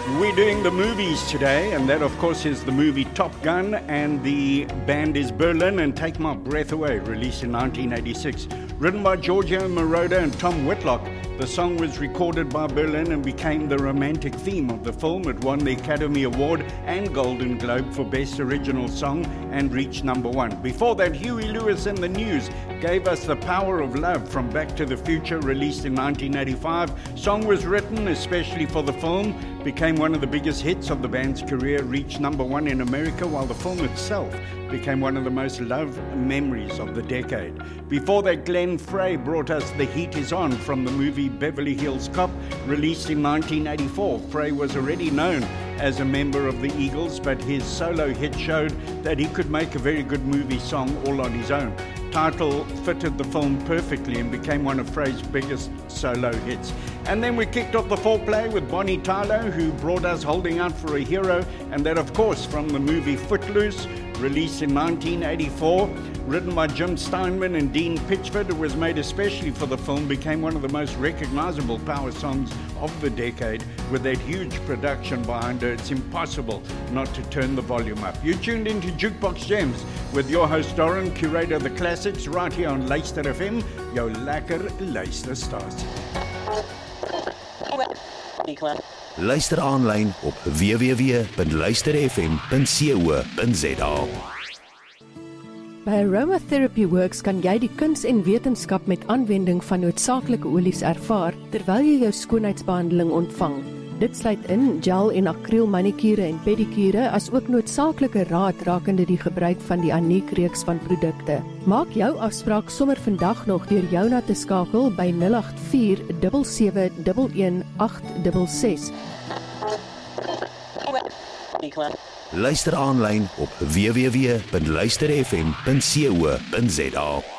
We're doing the movies today, and that, of course, is the movie Top Gun, and the band is Berlin and Take My Breath Away, released in 1986. Written by Giorgio Moroder and Tom Whitlock, the song was recorded by Berlin and became the romantic theme of the film. It won the Academy Award and Golden Globe for Best Original Song and reached #1. Before that, Huey Lewis and the News gave us The Power of Love from Back to the Future, released in 1985. Song was written especially for the film, became one of the biggest hits of the band's career, reached #1 in America, while the film itself became one of the most loved memories of the decade. Before that, Glenn Frey brought us The Heat Is On from the movie Beverly Hills Cop, released in 1984. Frey was already known as a member of the Eagles, but his solo hit showed that he could make a very good movie song all on his own. Title fitted the film perfectly and became one of Frey's biggest solo hits. And then we kicked off the foreplay with Bonnie Tyler, who brought us Holding Out for a Hero, and that, of course, from the movie Footloose, released in 1984. Written by Jim Steinman and Dean Pitchford, it was made especially for the film, became one of the most recognizable power songs of the decade. With that huge production behind her, it's impossible not to turn the volume up. You're tuned into Jukebox Gems with your host Doran, curator of the classics, right here on Luister FM, jou lekker luisterstasie. Luister aanlyn op www.luisterfm.co.za. By Aromatherapy Works kan jy die kuns en wetenskap met aanwending van noodsaaklike olies ervaar terwyl jy jou skoonheidsbehandeling ontvang. Dit sluit in gel en akriel manikure en pedikure, as ook noodsaaklike raad rakende die gebruik van die Aniek reeks van produkte. Maak jou afspraak sommer vandag nog deur Jouna te skakel by 084 7711 866. Luister aanlyn op www.luisterfm.co.za.